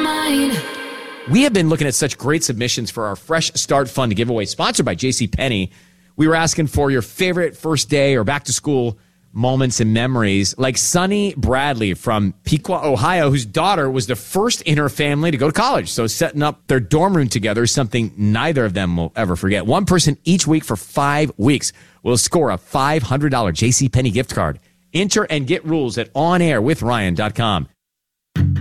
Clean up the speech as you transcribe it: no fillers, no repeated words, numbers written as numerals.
mind. We have been looking at such great submissions for our Fresh Start Fund giveaway, sponsored by JCPenney. We were asking for your favorite first day or back to school moments and memories, like Sunny Bradley from Pequot, Ohio, whose daughter was the first in her family to go to college. So setting up their dorm room together is something neither of them will ever forget. One person each week for 5 weeks will score a $500 JCPenney gift card. Enter and get rules at onairwithryan.com.